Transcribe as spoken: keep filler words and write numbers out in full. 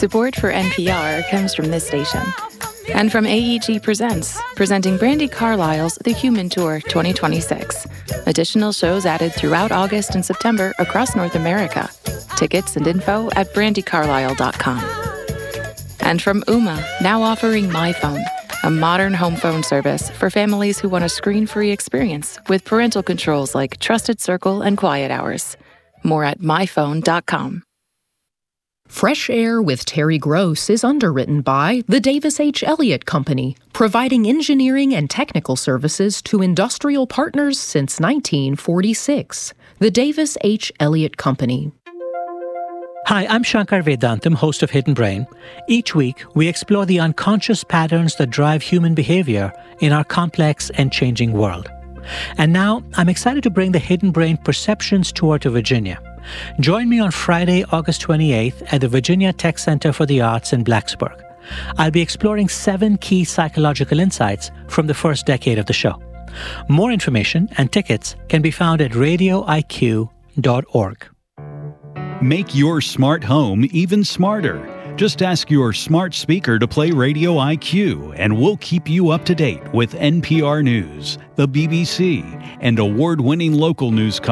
Support for N P R comes from this station. And from A E G Presents, presenting Brandi Carlile's The Human Tour twenty twenty-six. Additional shows added throughout August and September across North America. Tickets and info at brandi carlile dot com. And from Ooma, now offering MyPhone, a modern home phone service for families who want a screen-free experience with parental controls like Trusted Circle and Quiet Hours. More at my phone dot com. Fresh Air with Terry Gross is underwritten by the Davis H. Elliott Company, providing engineering and technical services to industrial partners since nineteen forty-six. The Davis H. Elliott Company. Hi, I'm Shankar Vedantam, host of Hidden Brain. Each week, we explore the unconscious patterns that drive human behavior in our complex and changing world. And now, I'm excited to bring the Hidden Brain Perceptions Tour to Virginia. Join me on Friday, August twenty-eighth at the Virginia Tech Center for the Arts in Blacksburg. I'll be exploring seven key psychological insights from the first decade of the show. More information and tickets can be found at radio I Q dot org. Make your smart home even smarter. Just ask your smart speaker to play Radio I Q, and we'll keep you up to date with N P R News, the B B C, and award-winning local news